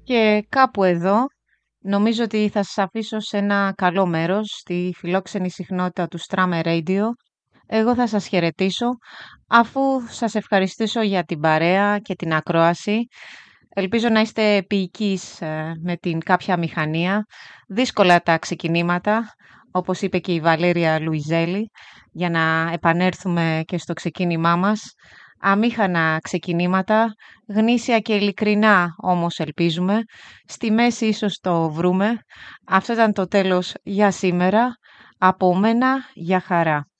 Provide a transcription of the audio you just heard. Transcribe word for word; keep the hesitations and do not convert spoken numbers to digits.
Και κάπου εδώ νομίζω ότι θα σας αφήσω σε ένα καλό μέρος, στη φιλόξενη συχνότητα του Strame Radio. Εγώ θα σας χαιρετήσω, αφού σας ευχαριστήσω για την παρέα και την ακρόαση. Ελπίζω να είστε ποιικείς ε, με την κάποια μηχανία. Δύσκολα τα ξεκινήματα, όπως είπε και η Βαλέρια Λουιζέλη, για να επανέλθουμε και στο ξεκίνημά μας. Αμήχανα ξεκινήματα, γνήσια και ειλικρινά όμως ελπίζουμε. Στη μέση ίσως το βρούμε. Αυτό ήταν το τέλος για σήμερα. Από μένα, για χαρά.